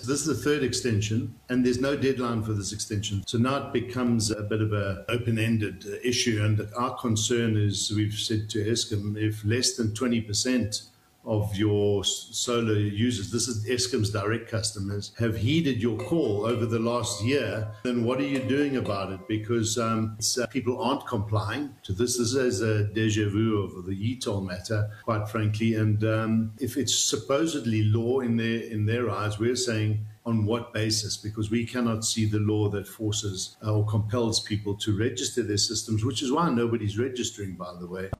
This is the third extension, and there's no deadline for this extension. So now it becomes a bit of an open-ended issue, and our concern is, we've said to Eskom, if less than 20% of your solar users, this is Eskom's direct customers, have heeded your call over the last year, then what are you doing about it? Because people aren't complying to this. This is a deja vu of the e-toll matter, quite frankly. And if it's supposedly law in their eyes, we're saying, on what basis? Because we cannot see the law that forces or compels people to register their systems, which is why nobody's registering, by the way.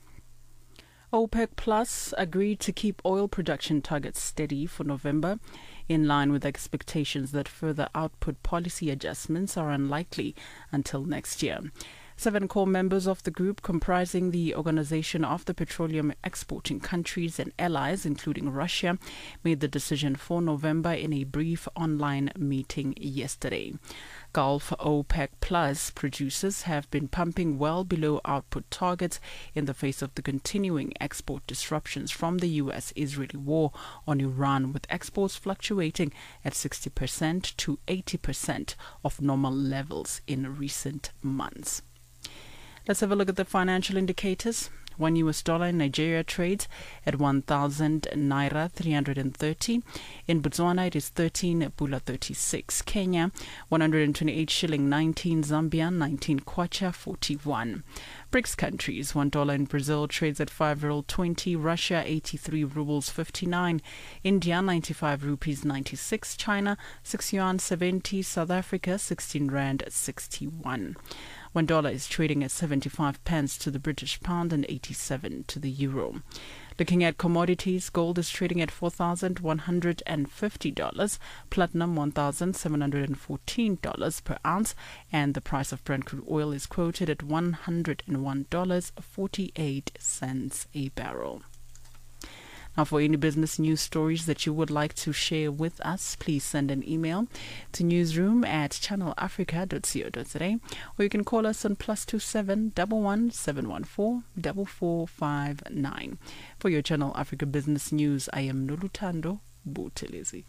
OPEC Plus agreed to keep oil production targets steady for November, in line with expectations that further output policy adjustments are unlikely until next year. 7 core members of the group, comprising the Organization of the Petroleum Exporting Countries and allies, including Russia, made the decision for November in a brief online meeting yesterday. Gulf OPEC Plus producers have been pumping well below output targets in the face of the continuing export disruptions from the U.S.-Israeli war on Iran, with exports fluctuating at 60% to 80% of normal levels in recent months. Let's have a look at the financial indicators. $1 in Nigeria trades at 1,000 naira 330. In Botswana, it is 13 pula 36. Kenya, 128 shilling 19. Zambia, 19 kwacha 41. BRICS countries, $1 in Brazil trades at 5 ruble 20. Russia, 83 rubles 59. India, 95 rupees 96. China, 6 yuan 70. South Africa, 16 rand 61. $1 is trading at 75 pence to the British pound and 87 to the euro. Looking at commodities, gold is trading at $4,150, platinum $1,714 per ounce, and the price of Brent crude oil is quoted at $101.48 a barrel. Now, for any business news stories that you would like to share with us, please send an email to newsroom@channelafrica.co.za, or you can call us on +27 11 714 4459. For your Channel Africa Business News, I am Nolutando Butelezi.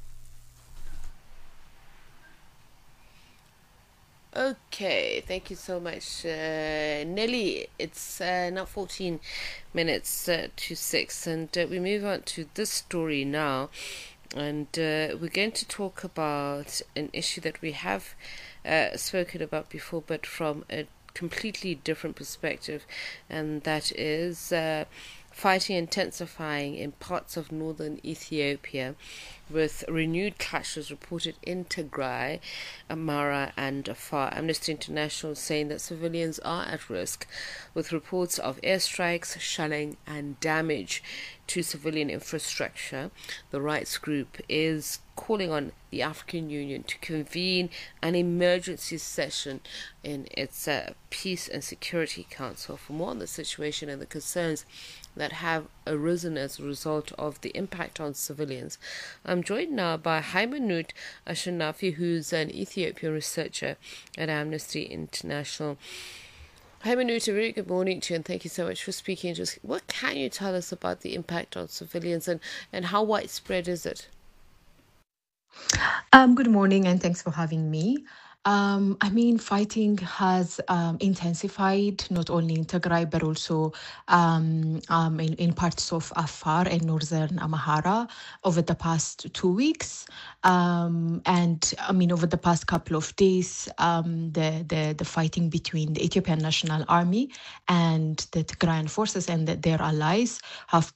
Okay, thank you so much, Nelly. It's now 14 minutes to 6, and we move on to this story now. And we're going to talk about an issue that we have spoken about before, but from a completely different perspective, and that is fighting intensifying in parts of northern Ethiopia, with renewed clashes reported in Tigray, Amhara and Afar. Amnesty International saying that civilians are at risk, with reports of airstrikes, shelling and damage to civilian infrastructure. The rights group is calling on the African Union to convene an emergency session in its Peace and Security Council. For more on the situation and the concerns that have arisen as a result of the impact on civilians, I'm joined now by Haimanut Ashanafi, who's an Ethiopian researcher at Amnesty International. Haimanut, a very good morning to you, and thank you so much for speaking. Just what can you tell us about the impact on civilians, and how widespread is it? Good morning, and thanks for having me. Fighting has intensified not only in Tigray but also in parts of Afar and northern Amhara over the past 2 weeks. Over the past couple of days, the fighting between the Ethiopian National Army and the Tigrayan forces and their allies have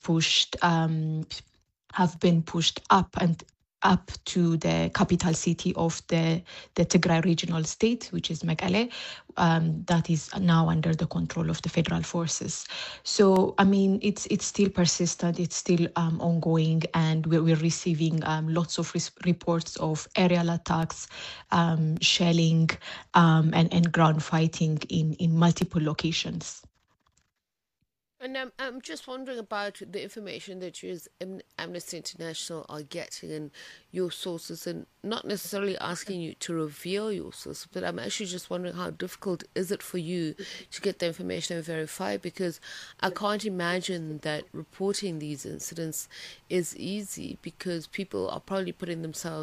been pushed up to the capital city of the Tigray regional state, which is Mekelle, that is now under the control of the federal forces. So, it's still persistent, it's still ongoing, and we're receiving lots of reports of aerial attacks, shelling, and ground fighting in multiple locations. And I'm just wondering about the information that you as Amnesty International are getting and your sources, and not necessarily asking you to reveal your sources, but I'm actually just wondering how difficult is it for you to get the information and verify, because I can't imagine that reporting these incidents is easy, because people are probably putting themselves